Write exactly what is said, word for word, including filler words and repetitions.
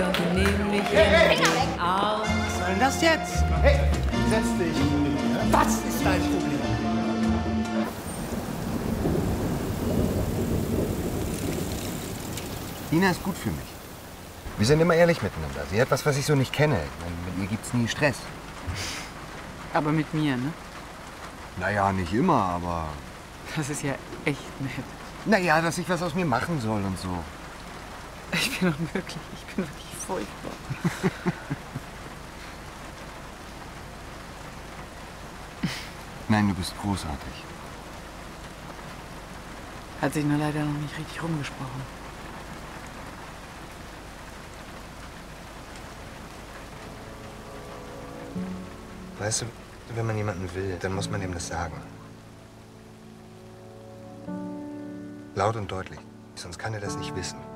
Nähe und nimm mich in den Arm. Was soll denn das jetzt? Hey, setz dich. Was ist dein Problem? Nina ist gut für mich. Wir sind immer ehrlich miteinander. Sie hat was, was ich so nicht kenne. Ich meine, mit ihr gibt's nie Stress. Aber mit mir, ne? Naja, nicht immer, aber... Das ist ja echt nett. Naja, dass ich was aus mir machen soll und so. Ich bin unmöglich. Ich bin wirklich furchtbar. Nein, du bist großartig. Hat sich nur leider noch nicht richtig rumgesprochen. Weißt du, wenn man jemanden will, dann muss man ihm das sagen. Laut und deutlich. Sonst kann er das nicht wissen.